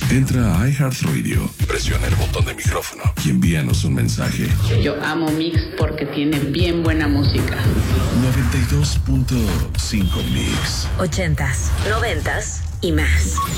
Entra a iHeartRadio, presiona el botón de micrófono y envíanos un mensaje. Yo amo Mix porque tiene bien buena música. 92.5 Mix. 80s, 90s y más.